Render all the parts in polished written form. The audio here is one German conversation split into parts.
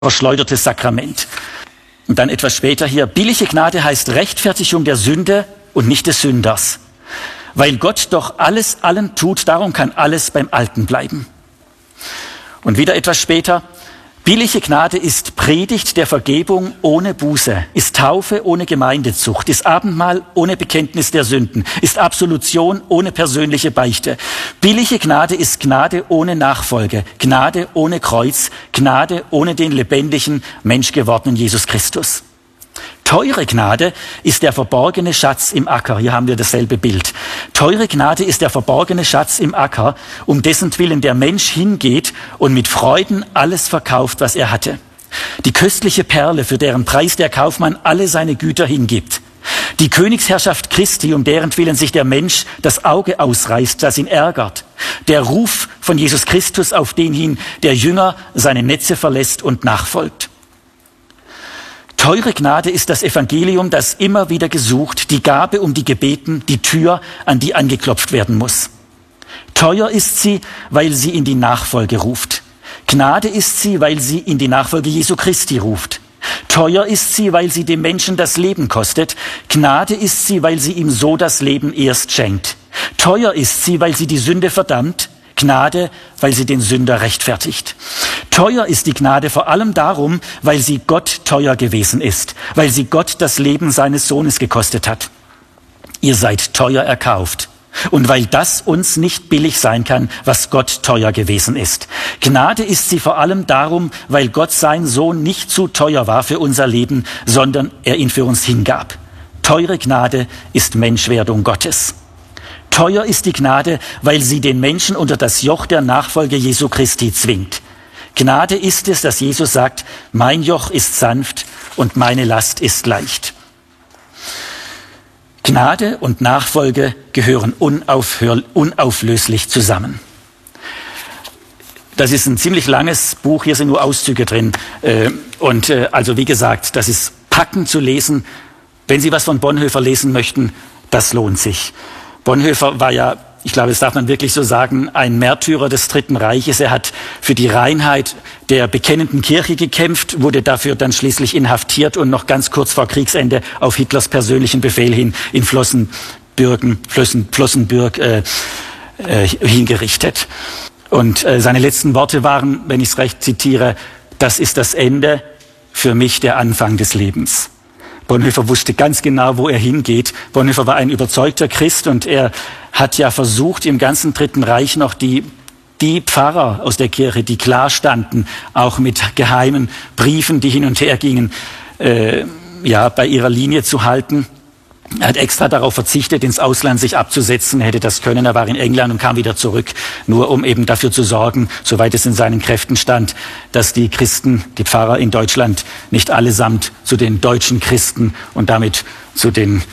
verschleudertes Sakrament. Und dann etwas später hier, billige Gnade heißt Rechtfertigung der Sünde und nicht des Sünders. Weil Gott doch alles allen tut, darum kann alles beim Alten bleiben. Und wieder etwas später, billige Gnade ist Predigt der Vergebung ohne Buße, ist Taufe ohne Gemeindezucht, ist Abendmahl ohne Bekenntnis der Sünden, ist Absolution ohne persönliche Beichte. Billige Gnade ist Gnade ohne Nachfolge, Gnade ohne Kreuz, Gnade ohne den lebendigen, menschgewordenen Jesus Christus. Teure Gnade ist der verborgene Schatz im Acker. Hier haben wir dasselbe Bild. Teure Gnade ist der verborgene Schatz im Acker, um dessen Willen der Mensch hingeht und mit Freuden alles verkauft, was er hatte. Die köstliche Perle, für deren Preis der Kaufmann alle seine Güter hingibt. Die Königsherrschaft Christi, um deren Willen sich der Mensch das Auge ausreißt, das ihn ärgert. Der Ruf von Jesus Christus, auf den hin der Jünger seine Netze verlässt und nachfolgt. Teure Gnade ist das Evangelium, das immer wieder gesucht, die Gabe, um die gebeten, die Tür, an die angeklopft werden muss. Teuer ist sie, weil sie in die Nachfolge ruft. Gnade ist sie, weil sie in die Nachfolge Jesu Christi ruft. Teuer ist sie, weil sie dem Menschen das Leben kostet. Gnade ist sie, weil sie ihm so das Leben erst schenkt. Teuer ist sie, weil sie die Sünde verdammt. Gnade, weil sie den Sünder rechtfertigt. Teuer ist die Gnade vor allem darum, weil sie Gott teuer gewesen ist, weil sie Gott das Leben seines Sohnes gekostet hat. Ihr seid teuer erkauft. Und weil das uns nicht billig sein kann, was Gott teuer gewesen ist. Gnade ist sie vor allem darum, weil Gott sein Sohn nicht zu teuer war für unser Leben, sondern er ihn für uns hingab. Teure Gnade ist Menschwerdung Gottes. Teuer ist die Gnade, weil sie den Menschen unter das Joch der Nachfolge Jesu Christi zwingt. Gnade ist es, dass Jesus sagt, mein Joch ist sanft und meine Last ist leicht. Gnade und Nachfolge gehören unauflöslich zusammen. Das ist ein ziemlich langes Buch, hier sind nur Auszüge drin. Also wie gesagt, das ist packend zu lesen. Wenn Sie was von Bonhoeffer lesen möchten, das lohnt sich. Bonhoeffer war ja, ich glaube, das darf man wirklich so sagen, ein Märtyrer des Dritten Reiches. Er hat für die Reinheit der bekennenden Kirche gekämpft, wurde dafür dann schließlich inhaftiert und noch ganz kurz vor Kriegsende auf Hitlers persönlichen Befehl hin in Flossenbürg hingerichtet. Und seine letzten Worte waren, wenn ich es recht zitiere, das ist das Ende, für mich der Anfang des Lebens. Bonhoeffer wusste ganz genau, wo er hingeht. Bonhoeffer war ein überzeugter Christ und er hat ja versucht, im ganzen Dritten Reich noch die Pfarrer aus der Kirche, die klar standen, auch mit geheimen Briefen, die hin und her gingen, bei ihrer Linie zu halten. Er hat extra darauf verzichtet, ins Ausland sich abzusetzen. Er hätte das können. Er war in England und kam wieder zurück, nur um eben dafür zu sorgen, soweit es in seinen Kräften stand, dass die Christen, die Pfarrer in Deutschland nicht allesamt zu den deutschen Christen und damit zu den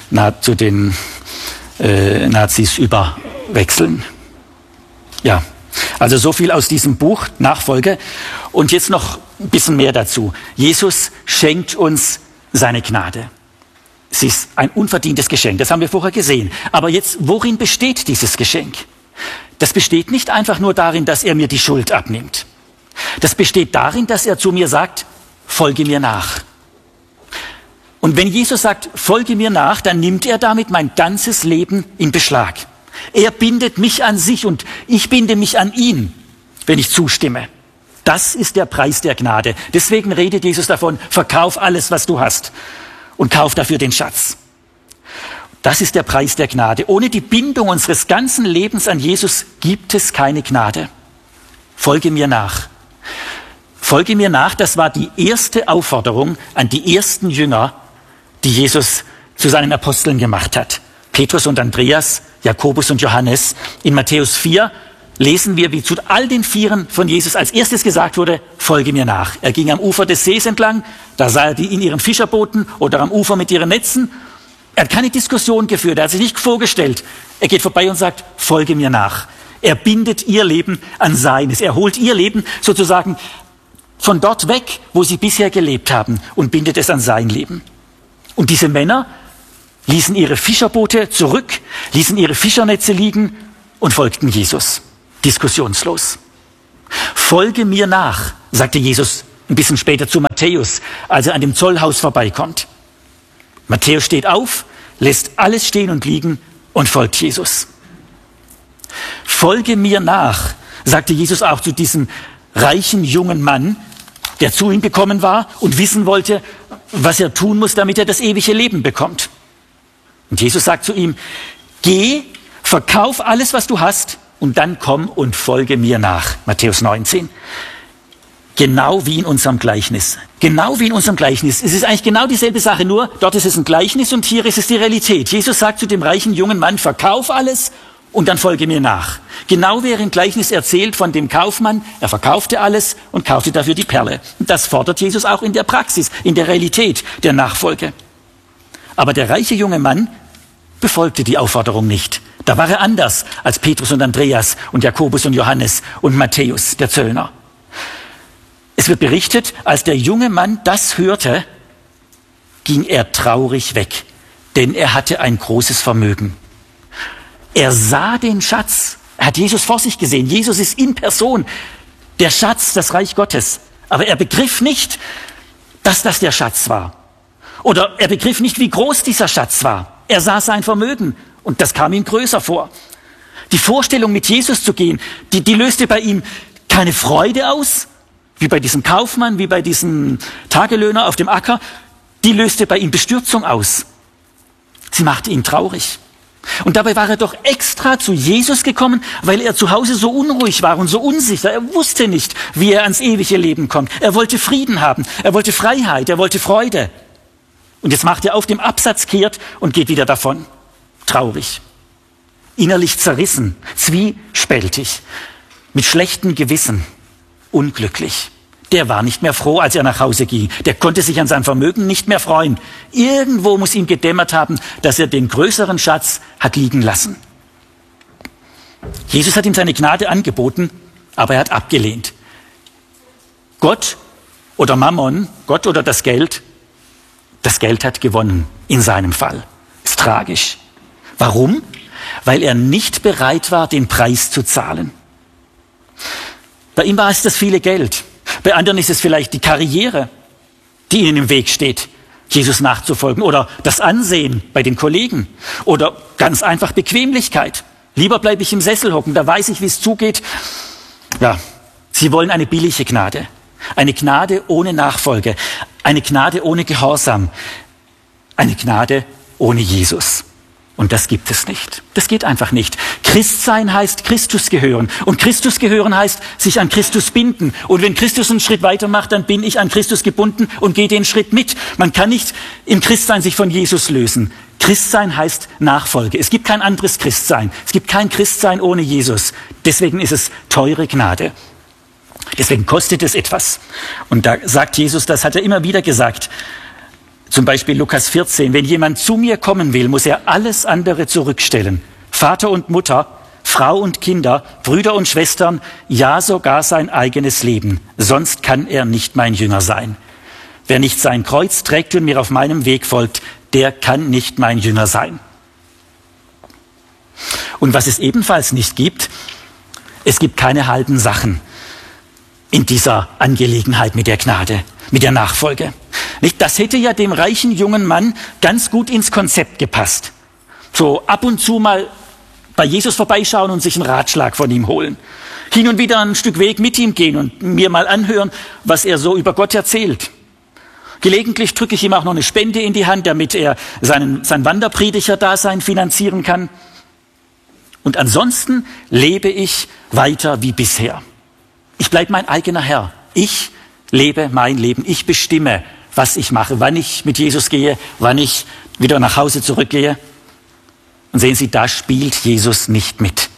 Nazis überwechseln. Ja, also so viel aus diesem Buch, Nachfolge. Und jetzt noch ein bisschen mehr dazu. Jesus schenkt uns seine Gnade. Es ist ein unverdientes Geschenk, das haben wir vorher gesehen. Aber jetzt, worin besteht dieses Geschenk? Das besteht nicht einfach nur darin, dass er mir die Schuld abnimmt. Das besteht darin, dass er zu mir sagt, folge mir nach. Und wenn Jesus sagt, folge mir nach, dann nimmt er damit mein ganzes Leben in Beschlag. Er bindet mich an sich und ich binde mich an ihn, wenn ich zustimme. Das ist der Preis der Gnade. Deswegen redet Jesus davon, verkauf alles, was du hast. Und kauf dafür den Schatz. Das ist der Preis der Gnade. Ohne die Bindung unseres ganzen Lebens an Jesus gibt es keine Gnade. Folge mir nach. Folge mir nach, das war die erste Aufforderung an die ersten Jünger, die Jesus zu seinen Aposteln gemacht hat. Petrus und Andreas, Jakobus und Johannes. In Matthäus 4 lesen wir, wie zu all den Vieren von Jesus als erstes gesagt wurde, folge mir nach. Er ging am Ufer des Sees entlang, da sah er die in ihren Fischerbooten oder am Ufer mit ihren Netzen. Er hat keine Diskussion geführt, er hat sich nicht vorgestellt. Er geht vorbei und sagt, folge mir nach. Er bindet ihr Leben an seines. Er holt ihr Leben sozusagen von dort weg, wo sie bisher gelebt haben und bindet es an sein Leben. Und diese Männer ließen ihre Fischerboote zurück, ließen ihre Fischernetze liegen und folgten Jesus. Diskussionslos. Folge mir nach, sagte Jesus ein bisschen später zu Matthäus, als er an dem Zollhaus vorbeikommt. Matthäus steht auf, lässt alles stehen und liegen und folgt Jesus. Folge mir nach, sagte Jesus auch zu diesem reichen jungen Mann, der zu ihm gekommen war und wissen wollte, was er tun muss, damit er das ewige Leben bekommt. Und Jesus sagt zu ihm, geh, verkauf alles, was du hast, und dann komm und folge mir nach. Matthäus 19. Genau wie in unserem Gleichnis. Genau wie in unserem Gleichnis. Es ist eigentlich genau dieselbe Sache, nur dort ist es ein Gleichnis und hier ist es die Realität. Jesus sagt zu dem reichen jungen Mann, verkauf alles und dann folge mir nach. Genau wie er im Gleichnis erzählt von dem Kaufmann, er verkaufte alles und kaufte dafür die Perle. Und das fordert Jesus auch in der Praxis, in der Realität der Nachfolge. Aber der reiche junge Mann befolgte die Aufforderung nicht. Da war er anders als Petrus und Andreas und Jakobus und Johannes und Matthäus, der Zöllner. Es wird berichtet, als der junge Mann das hörte, ging er traurig weg, denn er hatte ein großes Vermögen. Er sah den Schatz, er hat Jesus vor sich gesehen, Jesus ist in Person, der Schatz, das Reich Gottes. Aber er begriff nicht, dass das der Schatz war. Oder er begriff nicht, wie groß dieser Schatz war. Er sah sein Vermögen und das kam ihm größer vor. Die Vorstellung, mit Jesus zu gehen, die löste bei ihm keine Freude aus, wie bei diesem Kaufmann, wie bei diesem Tagelöhner auf dem Acker. Die löste bei ihm Bestürzung aus. Sie machte ihn traurig. Und dabei war er doch extra zu Jesus gekommen, weil er zu Hause so unruhig war und so unsicher. Er wusste nicht, wie er ans ewige Leben kommt. Er wollte Frieden haben, er wollte Freiheit, er wollte Freude. Und jetzt macht er auf dem Absatz kehrt und geht wieder davon. Traurig, innerlich zerrissen, zwiespältig, mit schlechtem Gewissen, unglücklich. Der war nicht mehr froh, als er nach Hause ging. Der konnte sich an seinem Vermögen nicht mehr freuen. Irgendwo muss ihm gedämmert haben, dass er den größeren Schatz hat liegen lassen. Jesus hat ihm seine Gnade angeboten, aber er hat abgelehnt. Gott oder Mammon, Gott oder das Geld hat gewonnen in seinem Fall. Ist tragisch. Warum? Weil er nicht bereit war, den Preis zu zahlen. Bei ihm war es das viele Geld. Bei anderen ist es vielleicht die Karriere, die ihnen im Weg steht, Jesus nachzufolgen. Oder das Ansehen bei den Kollegen. Oder ganz einfach Bequemlichkeit. Lieber bleibe ich im Sessel hocken, da weiß ich, wie es zugeht. Ja, sie wollen eine billige Gnade. Eine Gnade ohne Nachfolge. Eine Gnade ohne Gehorsam. Eine Gnade ohne Jesus. Und das gibt es nicht. Das geht einfach nicht. Christsein heißt Christus gehören. Und Christus gehören heißt sich an Christus binden. Und wenn Christus einen Schritt weiter macht, dann bin ich an Christus gebunden und gehe den Schritt mit. Man kann nicht im Christsein sich von Jesus lösen. Christsein heißt Nachfolge. Es gibt kein anderes Christsein. Es gibt kein Christsein ohne Jesus. Deswegen ist es teure Gnade. Deswegen kostet es etwas. Und da sagt Jesus, das hat er immer wieder gesagt. Zum Beispiel Lukas 14, wenn jemand zu mir kommen will, muss er alles andere zurückstellen. Vater und Mutter, Frau und Kinder, Brüder und Schwestern, ja sogar sein eigenes Leben. Sonst kann er nicht mein Jünger sein. Wer nicht sein Kreuz trägt und mir auf meinem Weg folgt, der kann nicht mein Jünger sein. Und was es ebenfalls nicht gibt, es gibt keine halben Sachen in dieser Angelegenheit mit der Gnade, mit der Nachfolge. Nicht? Das hätte ja dem reichen jungen Mann ganz gut ins Konzept gepasst. So ab und zu mal bei Jesus vorbeischauen und sich einen Ratschlag von ihm holen. Hin und wieder ein Stück Weg mit ihm gehen und mir mal anhören, was er so über Gott erzählt. Gelegentlich drücke ich ihm auch noch eine Spende in die Hand, damit er sein Wanderprediger-Dasein finanzieren kann. Und ansonsten lebe ich weiter wie bisher. Ich bleibe mein eigener Herr. Ich lebe mein Leben. Ich bestimme, was ich mache, wann ich mit Jesus gehe, wann ich wieder nach Hause zurückgehe. Und sehen Sie, da spielt Jesus nicht mit.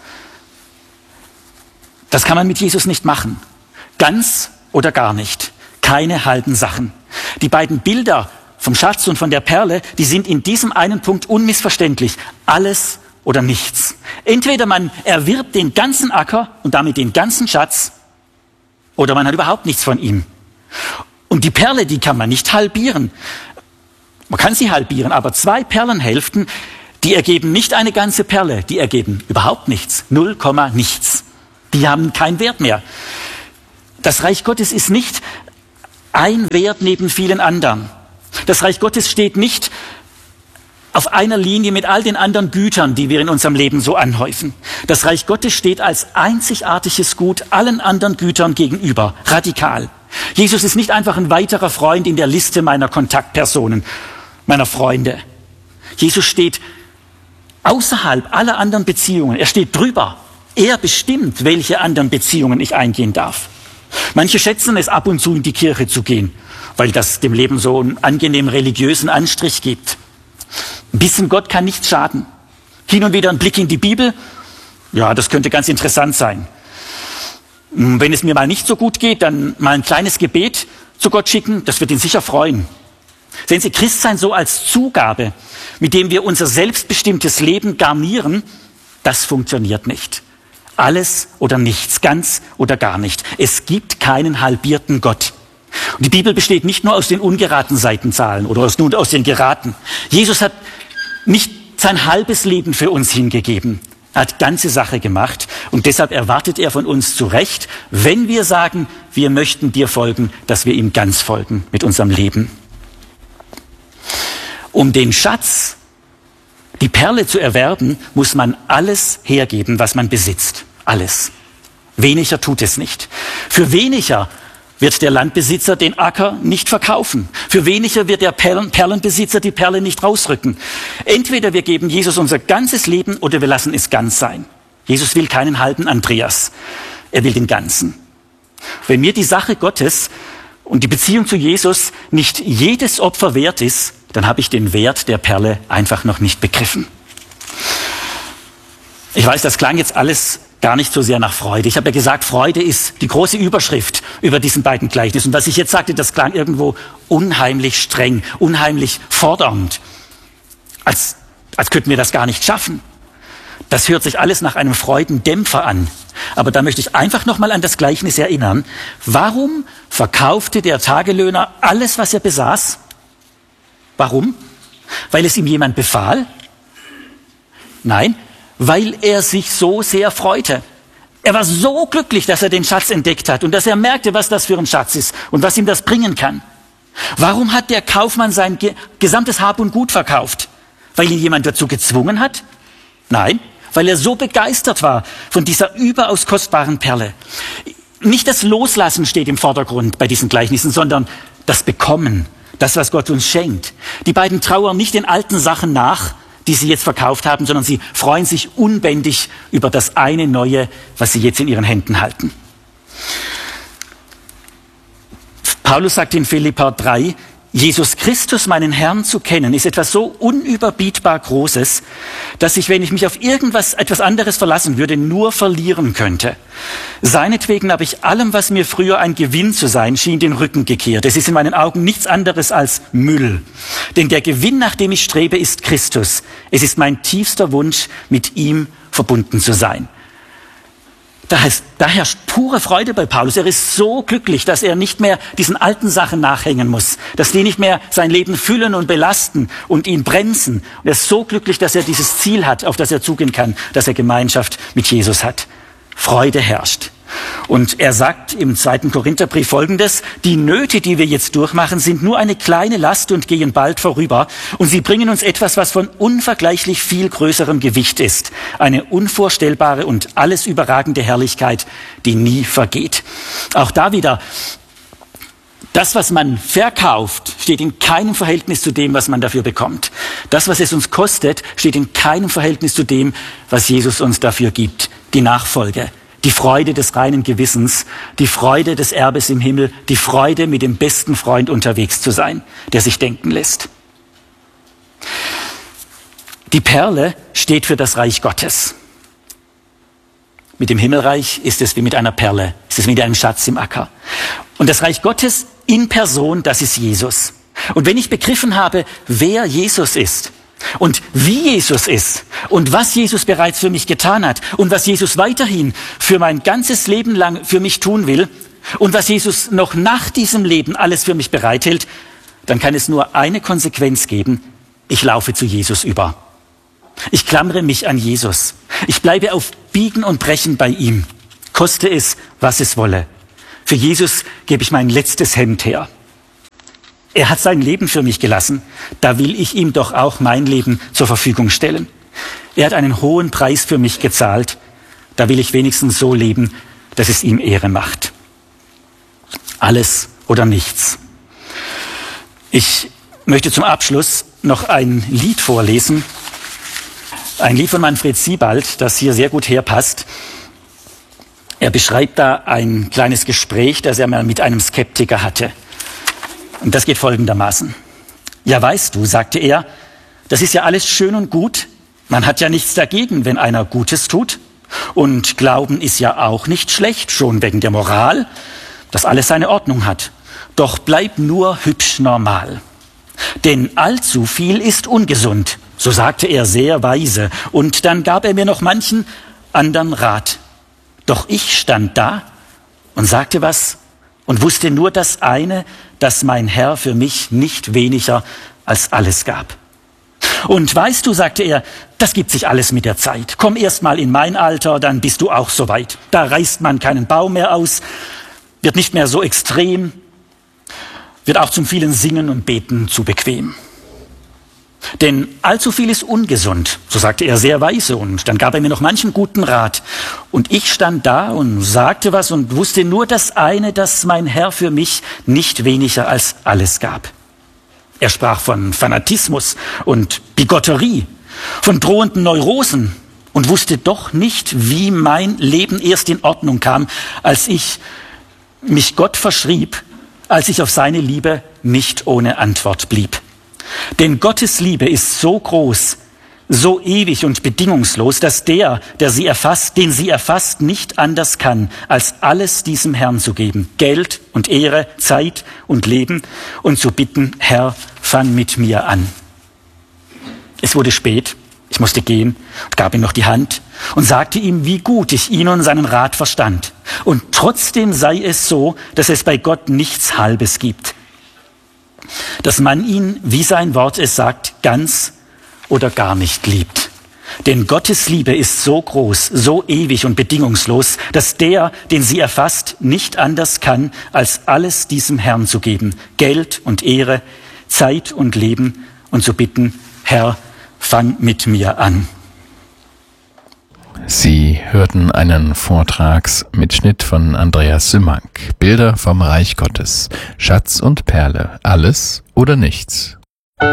Das kann man mit Jesus nicht machen. Ganz oder gar nicht. Keine halben Sachen. Die beiden Bilder vom Schatz und von der Perle, die sind in diesem einen Punkt unmissverständlich. Alles oder nichts. Entweder man erwirbt den ganzen Acker und damit den ganzen Schatz, oder man hat überhaupt nichts von ihm. Und die Perle, die kann man nicht halbieren. Man kann sie halbieren, aber 2 Perlenhälften, die ergeben nicht eine ganze Perle, die ergeben überhaupt nichts, 0, nichts. Die haben keinen Wert mehr. Das Reich Gottes ist nicht ein Wert neben vielen anderen. Das Reich Gottes steht nicht auf einer Linie mit all den anderen Gütern, die wir in unserem Leben so anhäufen. Das Reich Gottes steht als einzigartiges Gut allen anderen Gütern gegenüber, radikal. Jesus ist nicht einfach ein weiterer Freund in der Liste meiner Kontaktpersonen, meiner Freunde. Jesus steht außerhalb aller anderen Beziehungen. Er steht drüber. Er bestimmt, welche anderen Beziehungen ich eingehen darf. Manche schätzen es, ab und zu in die Kirche zu gehen, weil das dem Leben so einen angenehmen religiösen Anstrich gibt. Ein bisschen Gott kann nichts schaden. Hin und wieder ein Blick in die Bibel, ja, das könnte ganz interessant sein. Wenn es mir mal nicht so gut geht, dann mal ein kleines Gebet zu Gott schicken, das wird ihn sicher freuen. Sehen Sie, Christsein so als Zugabe, mit dem wir unser selbstbestimmtes Leben garnieren, das funktioniert nicht. Alles oder nichts, ganz oder gar nicht. Es gibt keinen halbierten Gott. Und die Bibel besteht nicht nur aus den ungeraden Seitenzahlen oder nur aus den geraden. Jesus hat nicht sein halbes Leben für uns hingegeben. Er hat ganze Sache gemacht und deshalb erwartet er von uns zu Recht, wenn wir sagen, wir möchten dir folgen, dass wir ihm ganz folgen mit unserem Leben. Um den Schatz, die Perle zu erwerben, muss man alles hergeben, was man besitzt. Alles. Weniger tut es nicht. Für weniger wird der Landbesitzer den Acker nicht verkaufen. Für weniger wird der Perlenbesitzer die Perle nicht rausrücken. Entweder wir geben Jesus unser ganzes Leben oder wir lassen es ganz sein. Jesus will keinen halben Andreas. Er will den Ganzen. Wenn mir die Sache Gottes und die Beziehung zu Jesus nicht jedes Opfer wert ist, dann habe ich den Wert der Perle einfach noch nicht begriffen. Ich weiß, das klang jetzt alles gar nicht so sehr nach Freude. Ich habe ja gesagt, Freude ist die große Überschrift über diesen beiden Gleichnissen. Und was ich jetzt sagte, das klang irgendwo unheimlich streng, unheimlich fordernd. Als könnten wir das gar nicht schaffen. Das hört sich alles nach einem Freudendämpfer an. Aber da möchte ich einfach nochmal an das Gleichnis erinnern. Warum verkaufte der Tagelöhner alles, was er besaß? Warum? Weil es ihm jemand befahl? Nein, weil er sich so sehr freute. Er war so glücklich, dass er den Schatz entdeckt hat und dass er merkte, was das für ein Schatz ist und was ihm das bringen kann. Warum hat der Kaufmann sein gesamtes Hab und Gut verkauft? Weil ihn jemand dazu gezwungen hat? Nein, weil er so begeistert war von dieser überaus kostbaren Perle. Nicht das Loslassen steht im Vordergrund bei diesen Gleichnissen, sondern das Bekommen, das, was Gott uns schenkt. Die beiden trauern nicht den alten Sachen nach, die sie jetzt verkauft haben, sondern sie freuen sich unbändig über das eine Neue, was sie jetzt in ihren Händen halten. Paulus sagt in Philipper 3, Jesus Christus, meinen Herrn, zu kennen, ist etwas so unüberbietbar Großes, dass ich, wenn ich mich auf etwas anderes verlassen würde, nur verlieren könnte. Seinetwegen habe ich allem, was mir früher ein Gewinn zu sein schien, den Rücken gekehrt. Es ist in meinen Augen nichts anderes als Müll. Denn der Gewinn, nach dem ich strebe, ist Christus. Es ist mein tiefster Wunsch, mit ihm verbunden zu sein. Da herrscht pure Freude bei Paulus. Er ist so glücklich, dass er nicht mehr diesen alten Sachen nachhängen muss, dass die nicht mehr sein Leben füllen und belasten und ihn bremsen. Und er ist so glücklich, dass er dieses Ziel hat, auf das er zugehen kann, dass er Gemeinschaft mit Jesus hat. Freude herrscht. Und er sagt im 2. Korintherbrief Folgendes: Die Nöte, die wir jetzt durchmachen, sind nur eine kleine Last und gehen bald vorüber. Und sie bringen uns etwas, was von unvergleichlich viel größerem Gewicht ist. Eine unvorstellbare und alles überragende Herrlichkeit, die nie vergeht. Auch da wieder: Das, was man verkauft, steht in keinem Verhältnis zu dem, was man dafür bekommt. Das, was es uns kostet, steht in keinem Verhältnis zu dem, was Jesus uns dafür gibt. Die Nachfolge. Die Freude des reinen Gewissens, die Freude des Erbes im Himmel, die Freude, mit dem besten Freund unterwegs zu sein, der sich denken lässt. Die Perle steht für das Reich Gottes. Mit dem Himmelreich ist es wie mit einer Perle, ist es wie mit einem Schatz im Acker. Und das Reich Gottes in Person, das ist Jesus. Und wenn ich begriffen habe, wer Jesus ist, und wie Jesus ist und was Jesus bereits für mich getan hat und was Jesus weiterhin für mein ganzes Leben lang für mich tun will und was Jesus noch nach diesem Leben alles für mich bereithält, dann kann es nur eine Konsequenz geben: Ich laufe zu Jesus über. Ich klammere mich an Jesus. Ich bleibe auf Biegen und Brechen bei ihm. Koste es, was es wolle. Für Jesus gebe ich mein letztes Hemd her. Er hat sein Leben für mich gelassen. Da will ich ihm doch auch mein Leben zur Verfügung stellen. Er hat einen hohen Preis für mich gezahlt. Da will ich wenigstens so leben, dass es ihm Ehre macht. Alles oder nichts. Ich möchte zum Abschluss noch ein Lied vorlesen. Ein Lied von Manfred Siebald, das hier sehr gut herpasst. Er beschreibt da ein kleines Gespräch, das er mal mit einem Skeptiker hatte. Und das geht folgendermaßen. Ja, weißt du, sagte er, das ist ja alles schön und gut. Man hat ja nichts dagegen, wenn einer Gutes tut. Und Glauben ist ja auch nicht schlecht, schon wegen der Moral, dass alles seine Ordnung hat. Doch bleib nur hübsch normal. Denn allzu viel ist ungesund, so sagte er sehr weise. Und dann gab er mir noch manchen anderen Rat. Doch ich stand da und sagte was und wusste nur das eine, dass mein Herr für mich nicht weniger als alles gab. Und weißt du, sagte er, das gibt sich alles mit der Zeit. Komm erst mal in mein Alter, dann bist du auch soweit. Da reißt man keinen Baum mehr aus, wird nicht mehr so extrem, wird auch zum vielen Singen und Beten zu bequem. Denn allzu viel ist ungesund, so sagte er sehr weise, und dann gab er mir noch manchen guten Rat. Und ich stand da und sagte was und wusste nur das eine, dass mein Herr für mich nicht weniger als alles gab. Er sprach von Fanatismus und Bigotterie, von drohenden Neurosen und wusste doch nicht, wie mein Leben erst in Ordnung kam, als ich mich Gott verschrieb, als ich auf seine Liebe nicht ohne Antwort blieb. Denn Gottes Liebe ist so groß, so ewig und bedingungslos, dass der sie erfasst, den sie erfasst, nicht anders kann, als alles diesem Herrn zu geben. Geld und Ehre, Zeit und Leben und zu bitten, Herr, fang mit mir an. Es wurde spät, ich musste gehen und gab ihm noch die Hand und sagte ihm, wie gut ich ihn und seinen Rat verstand. Und trotzdem sei es so, dass es bei Gott nichts Halbes gibt. Dass man ihn, wie sein Wort es sagt, ganz oder gar nicht liebt. Denn Gottes Liebe ist so groß, so ewig und bedingungslos, dass der, den sie erfasst, nicht anders kann, als alles diesem Herrn zu geben. Geld und Ehre, Zeit und Leben und zu bitten, Herr, fang mit mir an. Sie hörten einen Vortragsmitschnitt von Andreas Sümmank. Bilder vom Reich Gottes. Schatz und Perle. Alles oder nichts.